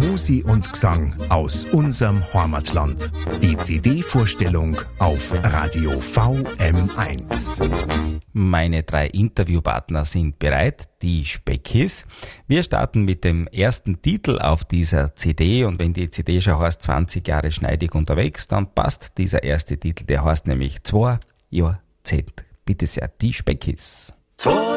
Musi und Gesang aus unserem Heimatland. Die CD-Vorstellung auf Radio VM1. Meine 3 Interviewpartner sind bereit, die Speckis. Wir starten mit dem ersten Titel auf dieser CD und wenn die CD schon heißt 20 Jahre schneidig unterwegs, dann passt dieser erste Titel, der heißt nämlich 2 Jahrzehnt. Bitte sehr, die Speckis.